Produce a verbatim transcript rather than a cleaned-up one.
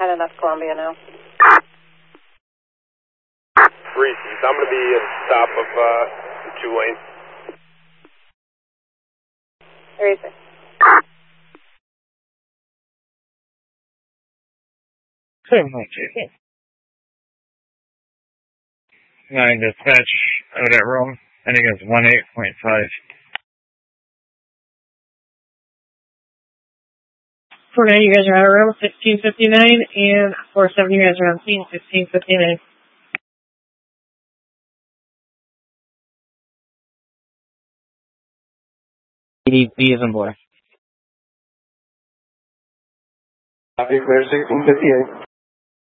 heading up Columbia now. Reese's, I'm going to be at the top of uh, the two lane. Reese's. seven one two. Nine dispatch out at Rome. I think it's one eight point five. four nine, you guys are out of room, sixteen fifty-nine, and four seven, you guys are on scene, sixteen fifty-nine. B is on board. Copy, clear, sixteen fifty-eight.